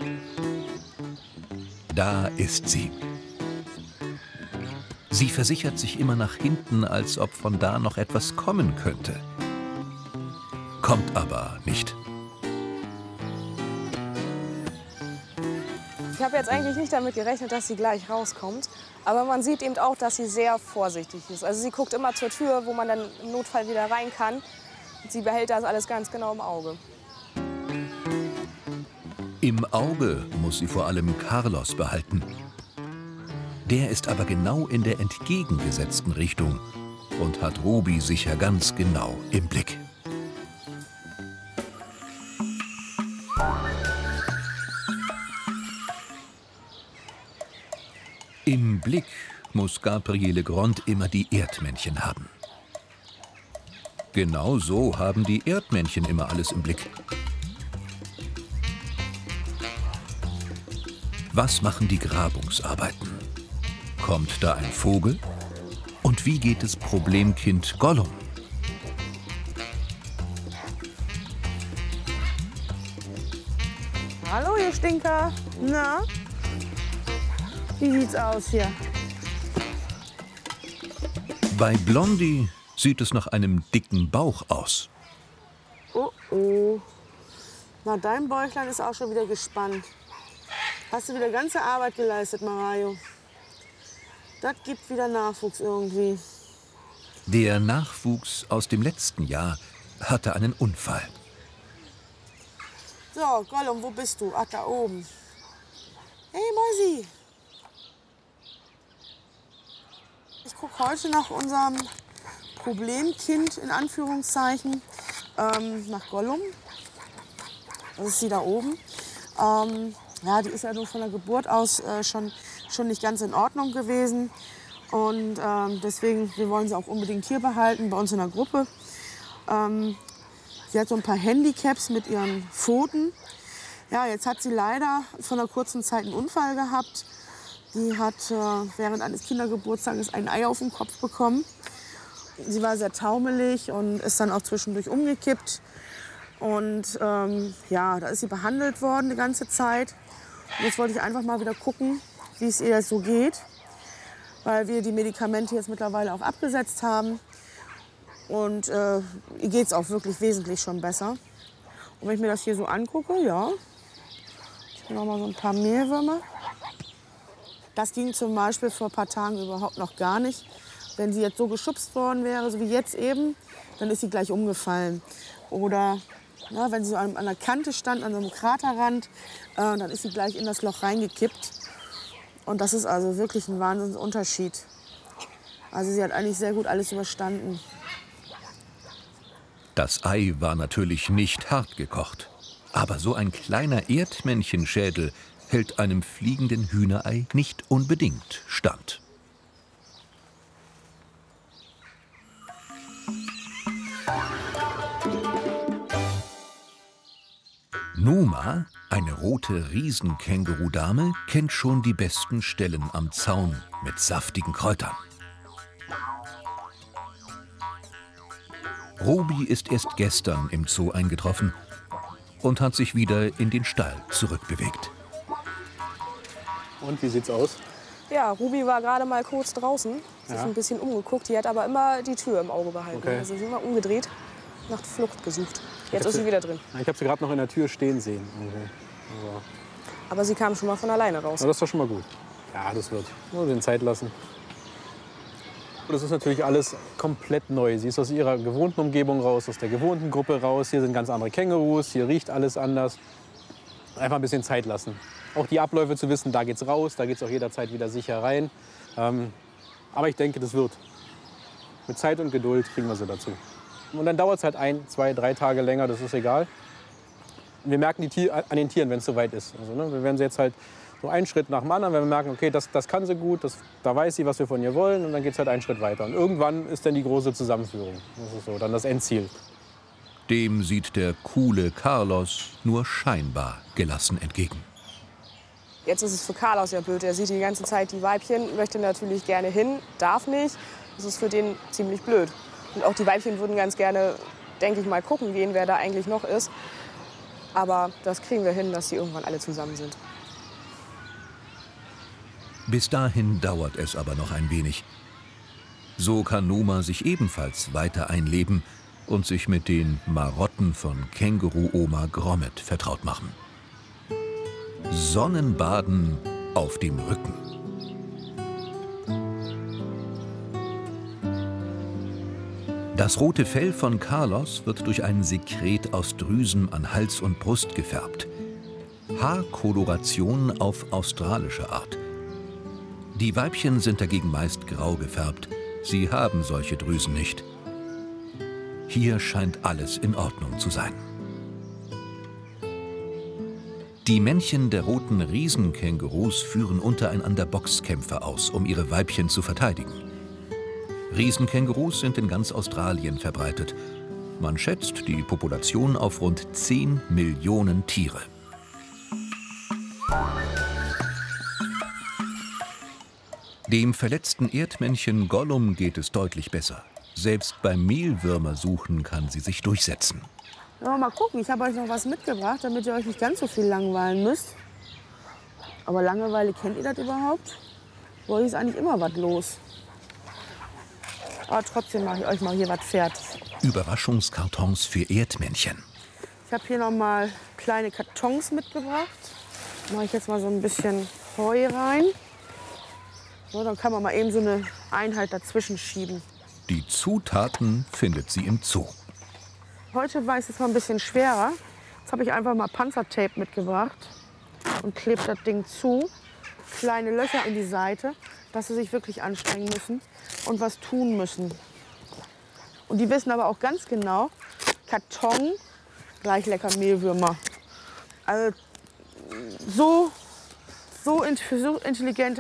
Da ist sie. Sie versichert sich immer nach hinten, als ob von da noch etwas kommen könnte. Kommt aber nicht. Ich habe jetzt eigentlich nicht damit gerechnet, dass sie gleich rauskommt. Aber man sieht eben auch, dass sie sehr vorsichtig ist. Also sie guckt immer zur Tür, wo man dann im Notfall wieder rein kann. Und sie behält das alles ganz genau im Auge. Im Auge muss sie vor allem Carlos behalten. Der ist aber genau in der entgegengesetzten Richtung und hat Ruby sicher ganz genau im Blick. Im Blick muss Gabriele Grond immer die Erdmännchen haben. Genau so haben die Erdmännchen immer alles im Blick. Was machen die Grabungsarbeiten? Kommt da ein Vogel? Und wie geht es Problemkind Gollum? Hallo, ihr Stinker. Na? Wie sieht's aus hier? Bei Blondie sieht es nach einem dicken Bauch aus. Oh, oh. Na, dein Bäuchlein ist auch schon wieder gespannt. Hast du wieder ganze Arbeit geleistet, Mario? Das gibt wieder Nachwuchs irgendwie. Der Nachwuchs aus dem letzten Jahr hatte einen Unfall. So, Gollum, wo bist du? Ach, da oben. Hey, Mäusi. Ich gucke heute nach unserem Problemkind, in Anführungszeichen, nach Gollum. Das ist sie da oben. Ja, die ist ja nur von der Geburt aus schon nicht ganz in Ordnung gewesen. Und deswegen, wir wollen sie auch unbedingt hier behalten, bei uns in der Gruppe. Sie hat so ein paar Handicaps mit ihren Pfoten. Ja, jetzt hat sie leider vor einer kurzen Zeit einen Unfall gehabt. Die hat während eines Kindergeburtstages ein Ei auf den Kopf bekommen. Sie war sehr taumelig und ist dann auch zwischendurch umgekippt. Und ja, da ist sie behandelt worden die ganze Zeit. Und jetzt wollte ich einfach mal wieder gucken, wie es ihr jetzt so geht. Weil wir die Medikamente jetzt mittlerweile auch abgesetzt haben. Und ihr geht es auch wirklich wesentlich schon besser. Und wenn ich mir das hier so angucke, ja, ich habe noch mal so ein paar Mehlwürmer. Das ging zum Beispiel vor ein paar Tagen überhaupt noch gar nicht. Wenn sie jetzt so geschubst worden wäre, so wie jetzt eben, dann ist sie gleich umgefallen. Oder ja, wenn sie so an der Kante stand, an so einem Kraterrand, dann ist sie gleich in das Loch reingekippt. Und das ist also wirklich ein Wahnsinnsunterschied. Also sie hat eigentlich sehr gut alles überstanden. Das Ei war natürlich nicht hart gekocht. Aber so ein kleiner Erdmännchenschädel hält einem fliegenden Hühnerei nicht unbedingt stand. Numa, eine rote Riesenkängurudame, kennt schon die besten Stellen am Zaun mit saftigen Kräutern. Ruby ist erst gestern im Zoo eingetroffen und hat sich wieder in den Stall zurückbewegt. Und wie sieht's aus? Ja, Ruby war gerade mal kurz draußen, sich ein bisschen umgeguckt. Die hat aber immer die Tür im Auge behalten. Okay. Also sie ist immer umgedreht, nach Flucht gesucht. Jetzt ist sie wieder drin. Ich habe sie gerade noch in der Tür stehen sehen. Aber sie kam schon mal von alleine raus. Aber das ist doch schon mal gut. Ja, das wird. Nur den Zeit lassen. Und das ist natürlich alles komplett neu. Sie ist aus ihrer gewohnten Umgebung raus, aus der gewohnten Gruppe raus. Hier sind ganz andere Kängurus, hier riecht alles anders. Einfach ein bisschen Zeit lassen. Auch die Abläufe zu wissen, da geht's raus, da geht's auch jederzeit wieder sicher rein. Aber ich denke, das wird. Mit Zeit und Geduld kriegen wir sie dazu. Und dann dauert es halt 1, 2, 3 Tage länger, das ist egal. Und wir merken an den Tieren, wenn es soweit ist. Also, ne, wir werden sie jetzt halt so einen Schritt nach dem anderen, wenn wir merken, okay, das kann sie gut, da weiß sie, was wir von ihr wollen, und dann geht es halt einen Schritt weiter. Und irgendwann ist dann die große Zusammenführung. Das ist so, dann das Endziel. Dem sieht der coole Carlos nur scheinbar gelassen entgegen. Jetzt ist es für Carlos ja blöd. Er sieht die ganze Zeit die Weibchen, möchte natürlich gerne hin, darf nicht. Das ist für den ziemlich blöd. Und auch die Weibchen würden ganz gerne, denke ich mal, gucken gehen, wer da eigentlich noch ist. Aber das kriegen wir hin, dass sie irgendwann alle zusammen sind. Bis dahin dauert es aber noch ein wenig. So kann Numa sich ebenfalls weiter einleben und sich mit den Marotten von Känguru-Oma Grommet vertraut machen. Sonnenbaden auf dem Rücken. Das rote Fell von Carlos wird durch ein Sekret aus Drüsen an Hals und Brust gefärbt. Haarkoloration auf australische Art. Die Weibchen sind dagegen meist grau gefärbt. Sie haben solche Drüsen nicht. Hier scheint alles in Ordnung zu sein. Die Männchen der roten Riesenkängurus führen untereinander Boxkämpfe aus, um ihre Weibchen zu verteidigen. Riesenkängurus sind in ganz Australien verbreitet. Man schätzt die Population auf rund 10 Millionen Tiere. Dem verletzten Erdmännchen Gollum geht es deutlich besser. Selbst beim Mehlwürmersuchen kann sie sich durchsetzen. Ja, mal gucken, ich habe euch noch was mitgebracht, damit ihr euch nicht ganz so viel langweilen müsst. Aber Langeweile, kennt ihr das überhaupt? Bei euch ist eigentlich immer was los. Aber trotzdem mache ich euch mal hier was fertig. Überraschungskartons für Erdmännchen. Ich habe hier noch mal kleine Kartons mitgebracht. Da mache ich jetzt mal so ein bisschen Heu rein. So, dann kann man mal eben so eine Einheit dazwischen schieben. Die Zutaten findet sie im Zoo. Heute war es jetzt mal ein bisschen schwerer. Jetzt habe ich einfach mal Panzertape mitgebracht und klebe das Ding zu. Kleine Löcher in die Seite, dass sie sich wirklich anstrengen müssen und was tun müssen. Und die wissen aber auch ganz genau, Karton, gleich lecker Mehlwürmer. Also so intelligent